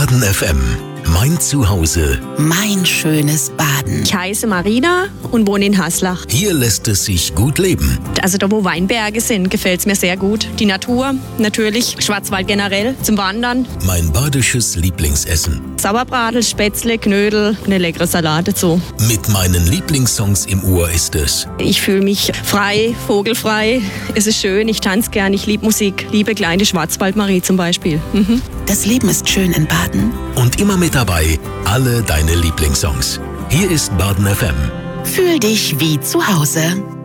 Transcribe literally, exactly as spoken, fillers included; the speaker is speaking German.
Baden F M. Mein Zuhause. Mein schönes Baden. Ich heiße Marina und wohne in Haslach. Hier lässt es sich gut leben. Also da, wo Weinberge sind, gefällt es mir sehr gut. Die Natur, natürlich, Schwarzwald generell, zum Wandern. Mein badisches Lieblingsessen. Sauerbratel, Spätzle, Knödel, eine leckere Salate so. Mit meinen Lieblingssongs im Ohr ist es. Ich fühle mich frei, vogelfrei. Es ist schön, ich tanze gern, ich liebe Musik. Liebe kleine Schwarzwaldmarie zum Beispiel. Mhm. Das Leben ist schön in Baden. Und immer mit dabei alle deine Lieblingssongs. Hier ist Baden F M. Fühl dich wie zu Hause.